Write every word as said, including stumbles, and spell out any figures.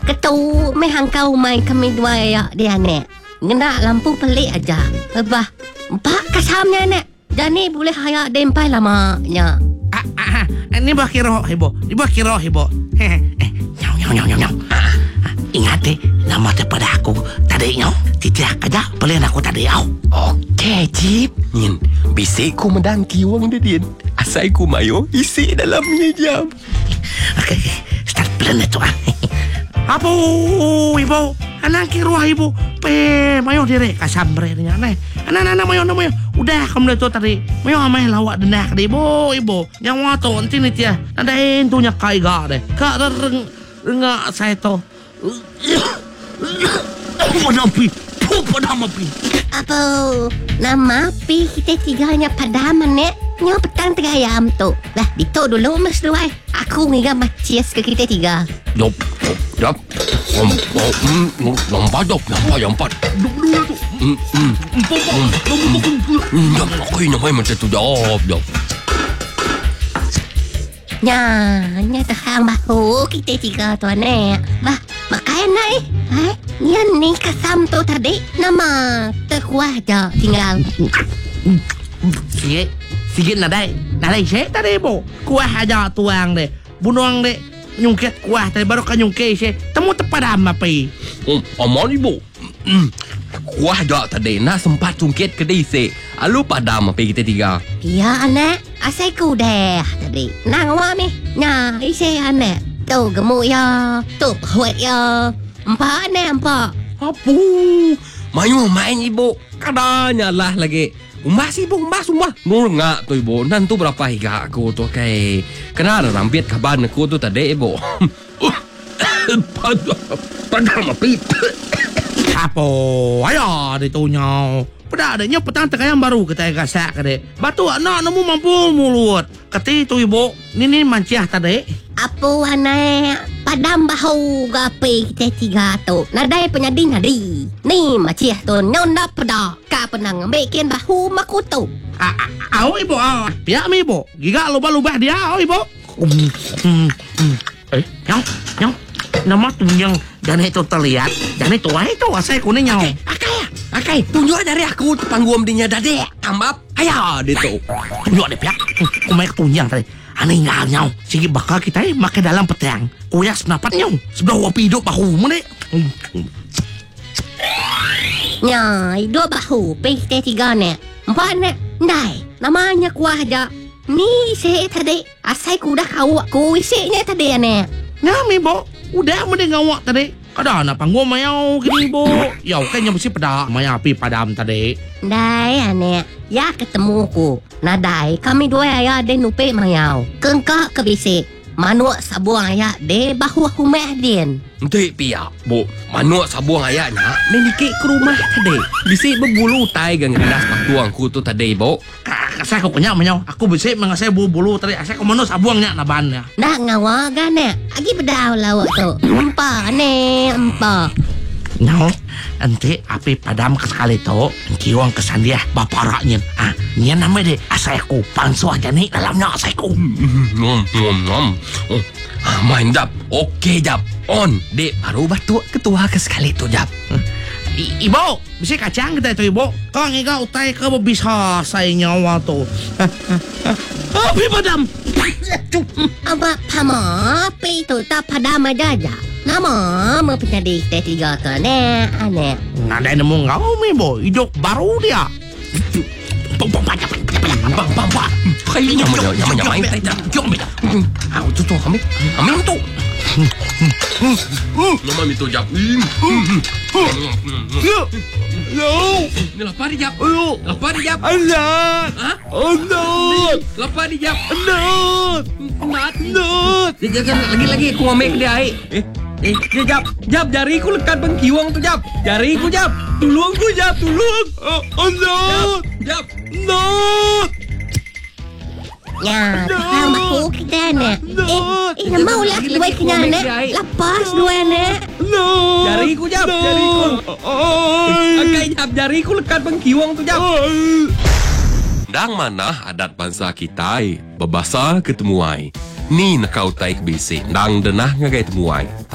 Ketu mehang kau mai kami dua ya dia nek. Ngena lampu pelik aja. Bah, empat kasamnya nek. Jadi boleh haya dempai lama nya. Ah, ah, ah. Ini bah kira ibu. Ibu kira ibu. Eh, nyau nyau nyau nyau. Ah, ah. Ingat deh nama daripada aku tadi nyau. Tidak aja boleh aku tadi nyau. Okey, Cip. Nin, bisikku medang kiwang dia, Din. Asai ku mayo isi dalamnya jam. Okey, start plan itu ah. Apa ibu? Anak kira ibu. Pe, mayo dire kasambre nya neh. Anak-anak mayo mayo. Udah kamu itu tadi. Mayo amai lawak dendak deh ibu, ibu. Yang wato nanti nih ya. Ada entunya kai ga deh. Kak reng enggak saya to. Padapi, padapi. Apa nama pi kita tiganya padaman nek. Nya petang tengah ayam tu. Lah, dito dulu mas duai. Aku ngiga macias ke kita tiga. Yop, yop, yop. Om, om, nampak yop, nampak nampak. Dulu tu. Hmm, hmm. Hmm, aku ini nampak macam tu yop, yop. Nya, nya terang bahu kita tiga tu nek. Bah, makanya naik. Eh, nya ni kasam tu tadi nama terkuah aja tinggal. Sikit, sikit nadai. Nadai saya tadi ibu. Kuah aja tuang deh. Bunuang deh. Nyungkit kuah tadi baru kan nyungkit saya. Temu tepadam apa? Oh, aman ibu. Hmm. Kuah jauh tadi nak sempat cungkit kedai se. Alu padam apa kita tiga. Ya anak, asai ku deh tadi. Nang wa mi. Nya, isi anak. Tu gemuk ya, tu kuat ya. Empat anak empat. Apa? Mayu main ibu. Kadanya lah lagi. Umbas ibu, umbas umbas. Nur ngak tu ibu. Nanti berapa higa aku tu kay. Kena ada rampit kaban aku tu tadi ibu. Padam apa? Apa? Ayah ditunya. Pada adanya petang tengah yang baru kita gasak deh. Batu anak nemu mampu mulut. Kati tu ibu. Ini manciah tadi. Apa anak padam bahu gape kita tiga tu. Nadai penyadi nadi. Ni macih tu nyonda pada. Ka penang bikin bahu makutu. Ah, ah, oh ibu, ah, pihak mi ibu. Giga lubah-lubah dia, oh ibu. Um, um, um. Eh, nyong, nyong. Nama tu yang dan itu terlihat. Dan itu, ah itu asai kuning nyong. Akai, akai. Tunjuk dari aku tu panggung dinya dade. Ambap. Ayah dia tu. Tunjuk deh pihak. Kumaik tunjang tadi. Aneh ngal nyong. Sige bakal kita eh makan dalam petang. Kuya senapat nyong. Sebelah wapi hidup bahu mana? Nya, dua bahu pe kita tiga nek. Empat nek. Ndai, namanya kuah aja. Ni isi tadi. Asai ku dah kau ku isinya tadi nek. Nyami bo. Udah mending ngawak tadi. Kada nak panggung mayau gini bo. Ya kayaknya mesti pada maya api padam tadi. Ndai nek. Ya ketemu ku. Nadai kami dua ya de nupe mayau. Kengkak ke bisi. Manuk sabuang ayak de bahu humeh din. Nanti pihak, bu. Manuk sabuang ayahnya nenikik ke rumah tadi. Bisik berbulu tai dengan rendas patuang ku tu tadi, bu. Saya kau punya menyau. Aku bisa mengasai bulu-bulu tadi. Saya kau mana sabuangnya nabannya. Dah ngawa gane. Agi bedau lawak tu. Empa ne, empa. Nyau, nanti api padam ke sekali tu. Kiwang kesan dia baparaknya. Ah, ni nama dia asai aku. Pansu aja ni dalamnya asai aku. Nom, nom, nom. Oh, ah, main jap. Okey jap. On. Dek, baru batu ketua ke sekali tu jap. I, ibu, bisa kacang kita itu ibu. Kau ngiga utai ke bisa saya nyawa tu. Api padam. Apa pama pe tu tak pada majaja. Nama mempunyai kita tiga tu ne, ane. Nada nemu ngau mi bo. Hidup baru dia. Bang bang bang bang bang bang bang. Kayaknya mana yang mana main tai tak. Jom kita. Ah, tu tu kami. Kami tu. Nama itu jap. Yo. Yo. Ni lapar di jap. Yo. Lapar di jap. Anak. Ha? Anak. Lapar di jap. Anak. Mat. Anak. Jangan lagi-lagi aku ambil dia ai. Eh, eh, jap. Jap jariku lekat bengkiwang tu jap. Jariku jap. Tolong ku jap, tolong. Anak. Jap. Anak. Ya, paham aku kita ne. Eh, eh nama ulah dua kena ne. Lepas dua ne. Jariku jap, jariku. Akai jap jariku lekat bengkiwang tu jap. Dang mana adat bangsa kita ai, babasa ketemuai. Ni nak kau taik bisi, dang denah ngagai temuai.